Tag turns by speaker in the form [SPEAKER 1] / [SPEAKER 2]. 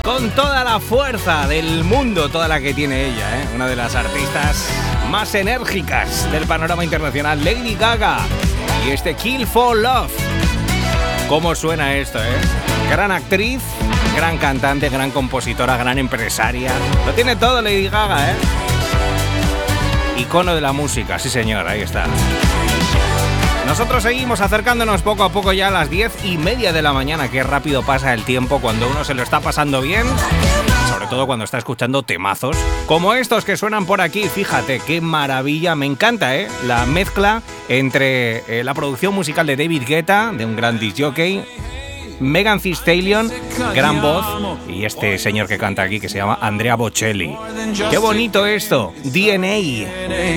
[SPEAKER 1] con toda la fuerza del mundo, toda la que tiene ella, una de las artistas más enérgicas del panorama internacional, Lady Gaga, y este Kill for Love. ¿Cómo suena esto, Gran actriz, gran cantante, gran compositora, gran empresaria. Lo tiene todo Lady Gaga, Icono de la música, sí señor, ahí está. Nosotros seguimos acercándonos poco a poco ya a las 10:30 de la mañana. Qué rápido pasa el tiempo cuando uno se lo está pasando bien. Sobre todo cuando está escuchando temazos como estos que suenan por aquí. Fíjate, qué maravilla. Me encanta, la mezcla entre la producción musical de David Guetta, de un gran disc jockey, Megan Thee Stallion, gran voz, y este señor que canta aquí que se llama Andrea Bocelli. ¡Qué bonito esto! DNA.